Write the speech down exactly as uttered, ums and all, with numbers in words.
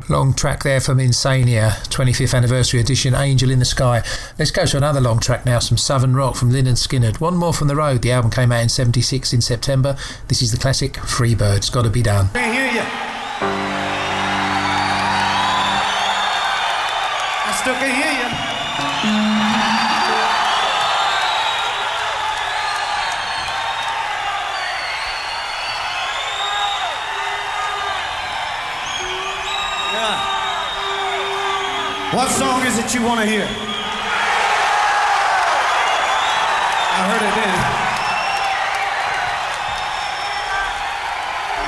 Long track there from Insania, twenty-fifth anniversary edition, Angel in the Sky. Let's go to another long track now, some Southern rock from Lynyrd Skynyrd. One More from the Road. The album came out in seventy-six in September. This is the classic Freebird's Gotta Be Done. I hear you. I still can hear you. What song is it you want to hear? I heard it then.